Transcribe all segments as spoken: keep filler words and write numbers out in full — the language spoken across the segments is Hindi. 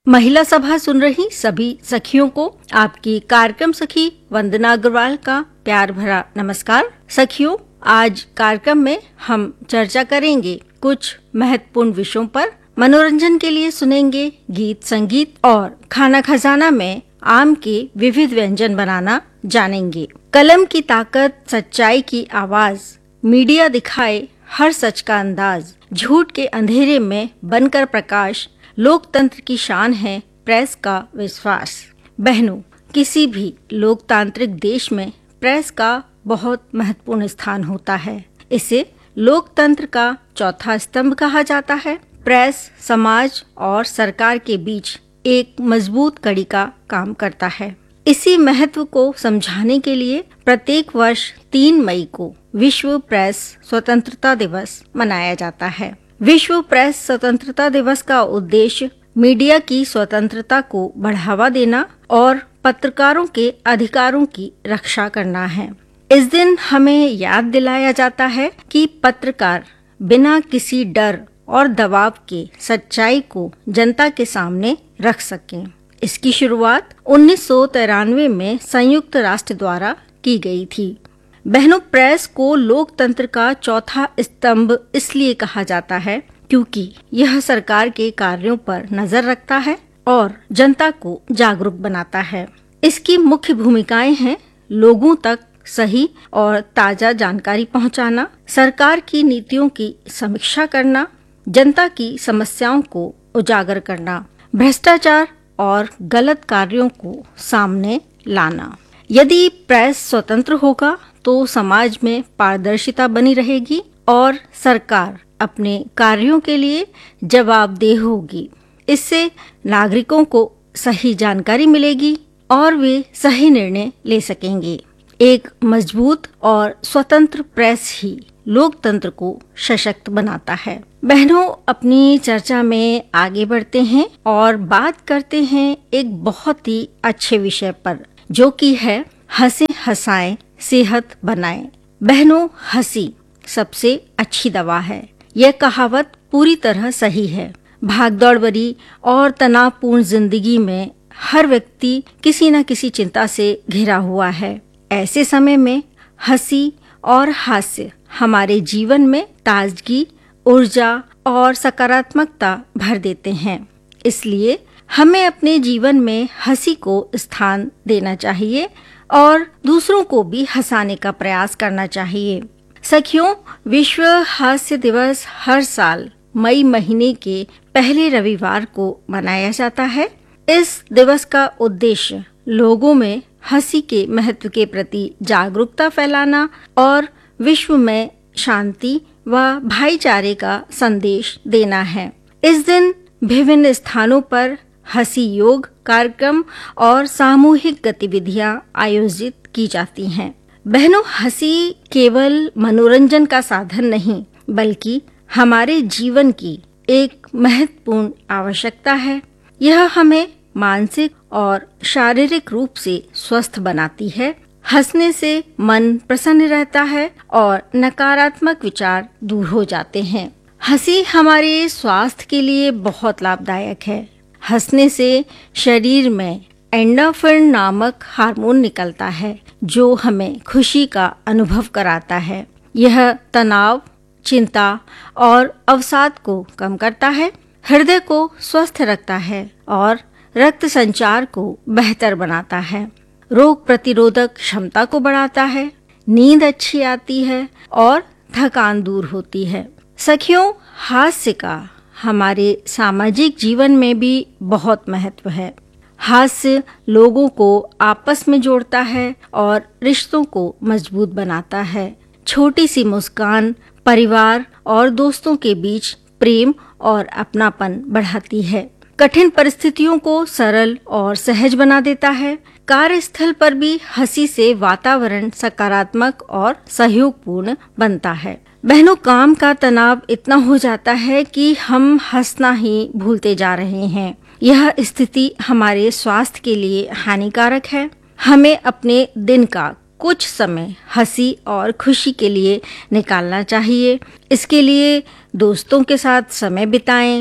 महिला सभा सुन रही सभी सखियों को आपकी कार्यक्रम सखी वंदना अग्रवाल का प्यार भरा नमस्कार। सखियों, आज कार्यक्रम में हम चर्चा करेंगे कुछ महत्वपूर्ण विषयों पर। मनोरंजन के लिए सुनेंगे गीत संगीत और खाना खजाना में आम के विविध व्यंजन बनाना जानेंगे। कलम की ताकत, सच्चाई की आवाज, मीडिया दिखाए हर सच का अंदाज, झूठ के अंधेरे में बनकर प्रकाश, लोकतंत्र की शान है प्रेस का विश्वास। बहनों, किसी भी लोकतांत्रिक देश में प्रेस का बहुत महत्वपूर्ण स्थान होता है। इसे लोकतंत्र का चौथा स्तंभ कहा जाता है। प्रेस समाज और सरकार के बीच एक मजबूत कड़ी का काम करता है। इसी महत्व को समझाने के लिए प्रत्येक वर्ष तीन मई को विश्व प्रेस स्वतंत्रता दिवस मनाया जाता है। विश्व प्रेस स्वतंत्रता दिवस का उद्देश्य मीडिया की स्वतंत्रता को बढ़ावा देना और पत्रकारों के अधिकारों की रक्षा करना है। इस दिन हमें याद दिलाया जाता है कि पत्रकार बिना किसी डर और दबाव के सच्चाई को जनता के सामने रख सकें। इसकी शुरुआत उन्नीस सौ तिरानवे में संयुक्त राष्ट्र द्वारा की गई थी। बहनों, प्रेस को लोकतंत्र का चौथा स्तंभ इसलिए कहा जाता है क्योंकि यह सरकार के कार्यों पर नजर रखता है और जनता को जागरूक बनाता है। इसकी मुख्य भूमिकाएं हैं लोगों तक सही और ताजा जानकारी पहुंचाना, सरकार की नीतियों की समीक्षा करना, जनता की समस्याओं को उजागर करना, भ्रष्टाचार और गलत कार्यों को सामने लाना। यदि प्रेस स्वतंत्र होगा तो समाज में पारदर्शिता बनी रहेगी और सरकार अपने कार्यों के लिए जवाबदेह होगी। इससे नागरिकों को सही जानकारी मिलेगी और वे सही निर्णय ले सकेंगे। एक मजबूत और स्वतंत्र प्रेस ही लोकतंत्र को सशक्त बनाता है। बहनों, अपनी चर्चा में आगे बढ़ते हैं और बात करते हैं एक बहुत ही अच्छे विषय पर, जो कि है हंसे हंसाएं सेहत बनाएं। बहनों, हंसी सबसे अच्छी दवा है। यह कहावत पूरी तरह सही है। भागदौड़ भरी और तनावपूर्ण जिंदगी में हर व्यक्ति किसी न किसी चिंता से घिरा हुआ है। ऐसे समय में हंसी और हास्य हमारे जीवन में ताजगी, ऊर्जा और सकारात्मकता भर देते हैं। इसलिए हमें अपने जीवन में हंसी को स्थान देना चाहिए और दूसरों को भी हंसाने का प्रयास करना चाहिए। सखियों, विश्व हास्य दिवस हर साल मई महीने के पहले रविवार को मनाया जाता है। इस दिवस का उद्देश्य लोगों में हंसी के महत्व के प्रति जागरूकता फैलाना और विश्व में शांति व भाईचारे का संदेश देना है। इस दिन विभिन्न स्थानों पर हंसी योग कार्यक्रम और सामूहिक गतिविधियां आयोजित की जाती हैं। बहनों, हंसी केवल मनोरंजन का साधन नहीं, बल्कि हमारे जीवन की एक महत्वपूर्ण आवश्यकता है। यह हमें मानसिक और शारीरिक रूप से स्वस्थ बनाती है। हंसने से मन प्रसन्न रहता है और नकारात्मक विचार दूर हो जाते हैं। हंसी हमारे स्वास्थ्य के लिए बहुत लाभदायक है। हंसने से शरीर में एंडोर्फिन नामक हार्मोन निकलता है, जो हमें खुशी का अनुभव कराता है। यह तनाव, चिंता और अवसाद को कम करता है, हृदय को स्वस्थ रखता है और रक्त संचार को बेहतर बनाता है, रोग प्रतिरोधक क्षमता को बढ़ाता है, नींद अच्छी आती है और थकान दूर होती है। सखियों, हास्य का हमारे सामाजिक जीवन में भी बहुत महत्व है। हास्य लोगों को आपस में जोड़ता है और रिश्तों को मजबूत बनाता है। छोटी सी मुस्कान परिवार और दोस्तों के बीच प्रेम और अपनापन बढ़ाती है। कठिन परिस्थितियों को सरल और सहज बना देता है। कार्यस्थल पर भी हंसी से वातावरण सकारात्मक और सहयोगपूर्ण बनता है। बहनों, काम का तनाव इतना हो जाता है कि हम हंसना ही भूलते जा रहे हैं। यह स्थिति हमारे स्वास्थ्य के लिए हानिकारक है। हमें अपने दिन का कुछ समय हंसी और खुशी के लिए निकालना चाहिए। इसके लिए दोस्तों के साथ समय बिताएं,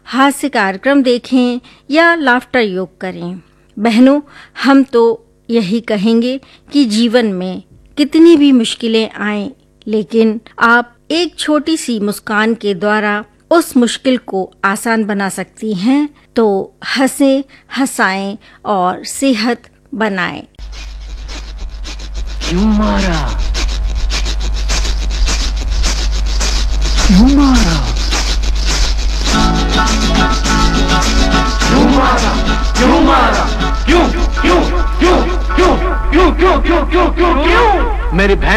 हास्य कार्यक्रम देखें या लाफ्टर योग करें। बहनों, हम तो यही कहेंगे कि जीवन में कितनी भी मुश्किलें आएं, लेकिन आप एक छोटी सी मुस्कान के द्वारा उस मुश्किल को आसान बना सकती हैं। तो हंसें, हंसाएं और सेहत बनाएं। क्यों मारा? क्यों मारा? क्यों मारा? क्यों मारा? क्यों क्यों क्यों क्यों क्यों क्यों क्यों क्यों क्यों क्यों? मेरी बहन